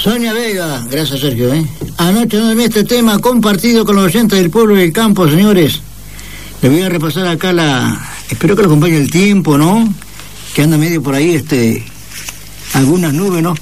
Sonia Vega, gracias Sergio. Anoche no dormí este tema compartido con los oyentes del pueblo y del campo, señores. Le voy a repasar acá espero que lo acompañe el tiempo, ¿no? Que anda medio por ahí, algunas nubes, ¿no?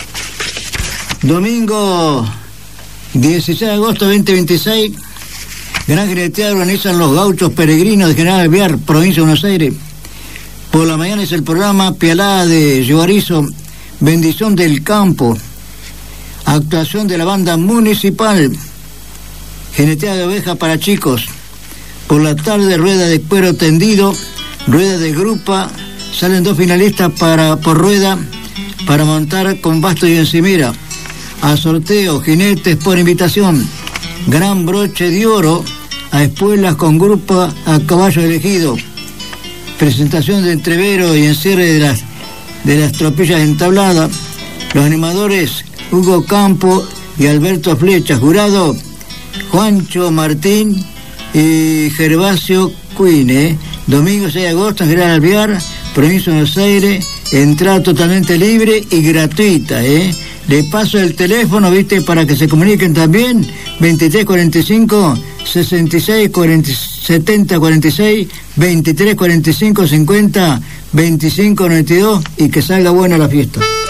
Domingo 16 de agosto 2026, gran jineteada organizan los gauchos peregrinos de General Alvear, provincia de Buenos Aires. Por la mañana es el programa Pialada de Llevarizo, Bendición del Campo. Actuación de la banda municipal, jineteada de oveja para chicos. Por la tarde, rueda de cuero tendido, rueda de grupa. Salen 2 finalistas por rueda para montar con basto y encimera. A sorteo, jinetes por invitación. Gran broche de oro a espuelas con grupo a caballo elegido. Presentación de entrevero y encierre de las tropillas entabladas. Los animadores Hugo Campo y Alberto Flecha. Jurado Juancho Martín y Gervasio Cuine. Domingo 6 de agosto en General Alvear, provincia de Buenos Aires. Entrada totalmente libre y gratuita. Le paso el teléfono, para que se comuniquen también. 2345 66 70 46, 2345 50 25 92, y que salga buena la fiesta.